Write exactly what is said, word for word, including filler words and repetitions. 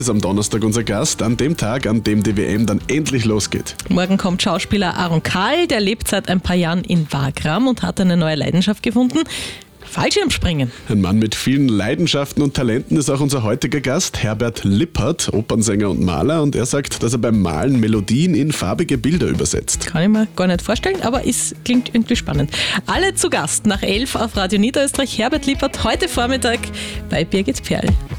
Ist am Donnerstag unser Gast, an dem Tag, an dem die W M dann endlich losgeht. Morgen kommt Schauspieler Aaron Carl, der lebt seit ein paar Jahren in Wagram und hat eine neue Leidenschaft gefunden: Fallschirmspringen. Ein Mann mit vielen Leidenschaften und Talenten ist auch unser heutiger Gast, Herbert Lippert, Opernsänger und Maler. Und er sagt, dass er beim Malen Melodien in farbige Bilder übersetzt. Kann ich mir gar nicht vorstellen, aber es klingt irgendwie spannend. Alle zu Gast nach elf auf Radio Niederösterreich. Herbert Lippert heute Vormittag bei Birgit Perl.